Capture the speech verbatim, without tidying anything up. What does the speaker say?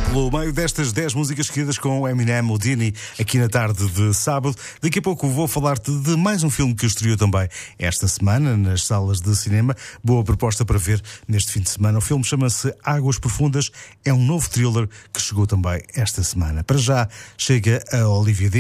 Pelo meio destas dez músicas seguidas com o Eminem, o Dini, aqui na tarde de sábado. Daqui a pouco vou falar-te de mais um filme que estreou também esta semana nas salas de cinema. Boa proposta para ver neste fim de semana. O filme chama-se Águas Profundas. É um novo thriller que chegou também esta semana. Para já chega a Olivia Dean.